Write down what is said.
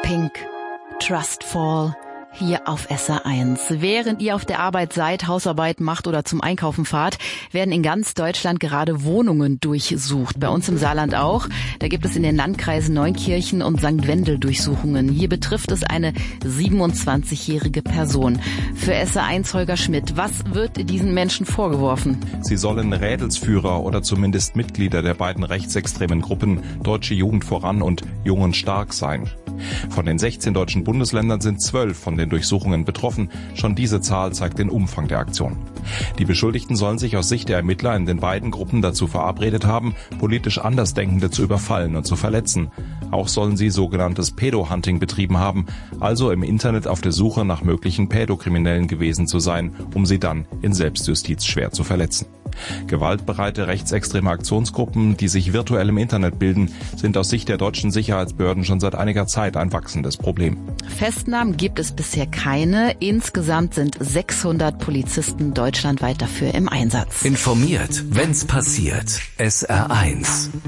Pink, Trustfall, hier auf SR1. Während ihr auf der Arbeit seid, Hausarbeit macht oder zum Einkaufen fahrt, werden in ganz Deutschland gerade Wohnungen durchsucht. Bei uns im Saarland auch. Da gibt es in den Landkreisen Neunkirchen und St. Wendel Durchsuchungen. Hier betrifft es eine 27-jährige Person. Für SR1 Holger Schmidt, was wird diesen Menschen vorgeworfen? Sie sollen Rädelsführer oder zumindest Mitglieder der beiden rechtsextremen Gruppen Deutsche Jugend voran und Jung und Stark sein. Von den 16 deutschen Bundesländern sind 12 von den Durchsuchungen betroffen. Schon diese Zahl zeigt den Umfang der Aktion. Die Beschuldigten sollen sich aus Sicht der Ermittler in den beiden Gruppen dazu verabredet haben, politisch Andersdenkende zu überfallen und zu verletzen. Auch sollen sie sogenanntes Pädo-Hunting betrieben haben, also im Internet auf der Suche nach möglichen Pädokriminellen gewesen zu sein, um sie dann in Selbstjustiz schwer zu verletzen. Gewaltbereite rechtsextreme Aktionsgruppen, die sich virtuell im Internet bilden, sind aus Sicht der deutschen Sicherheitsbehörden schon seit einiger Zeit ein wachsendes Problem. Festnahmen gibt es bisher keine. Insgesamt sind 600 Polizisten deutschlandweit dafür im Einsatz. Informiert, wenn's passiert. SR1.